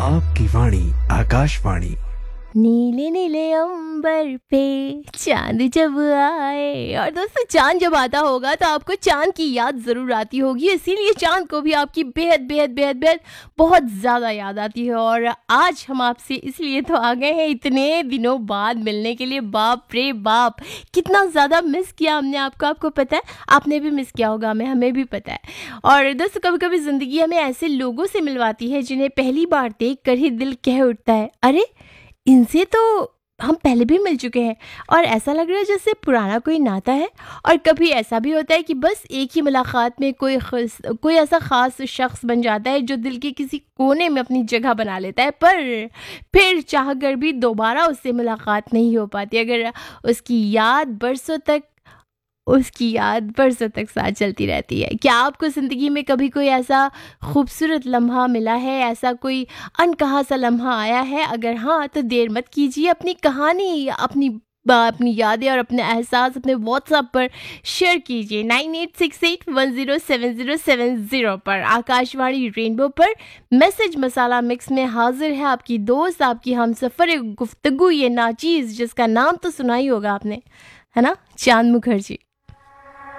आपकी वाणी आकाशवाणी। नीले नीले अंबर पे चांद जब आए। और दोस्तों, चांद जब आता होगा तो आपको चांद की याद ज़रूर आती होगी, इसीलिए चांद को भी आपकी बेहद बेहद बेहद बेहद बहुत ज़्यादा याद आती है। और आज हम आपसे इसलिए तो आ गए हैं इतने दिनों बाद मिलने के लिए। बाप रे बाप, कितना ज़्यादा मिस किया हमने आपको पता है, आपने भी मिस किया होगा, हमें भी पता है। और दोस्तों, कभी कभी ज़िंदगी हमें ऐसे लोगों से मिलवाती है जिन्हें पहली बार देख कर ही दिल कह उठता है, अरे इनसे तो हम पहले भी मिल चुके हैं। और ऐसा लग रहा है जैसे पुराना कोई नाता है। और कभी ऐसा भी होता है कि बस एक ही मुलाकात में कोई ऐसा ख़ास शख्स बन जाता है जो दिल के किसी कोने में अपनी जगह बना लेता है, पर फिर चाह कर भी दोबारा उससे मुलाकात नहीं हो पाती, अगर उसकी याद बरसों तक साथ चलती रहती है। क्या आपको ज़िंदगी में कभी कोई ऐसा खूबसूरत लम्हा मिला है, ऐसा कोई अनकहा सा लम्हा आया है? अगर हाँ, तो देर मत कीजिए, अपनी कहानी, अपनी यादें और अपने एहसास अपने व्हाट्सएप पर शेयर कीजिए 9868107070 पर। आकाशवाणी रेनबो पर मैसेज मसाला मिक्स में हाजिर है आपकी दोस्त, आपकी हमसफ़र गुफ्तगू, ये नाचीज़ जिसका नाम तो सुना ही होगा आपने, है ना, चांद मुखर्जी।